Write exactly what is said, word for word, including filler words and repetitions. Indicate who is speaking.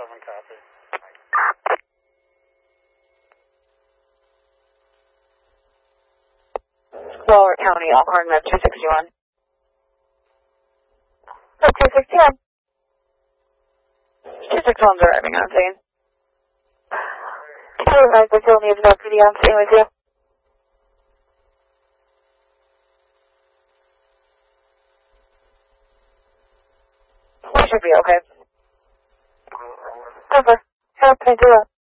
Speaker 1: seven, copy.
Speaker 2: Waller County, Alcorn, Med two sixty-one. Med two sixty-one. two sixty-one's arriving on scene. Can you advise that you'll need no P D on scene with you? We should be okay. Over. Have a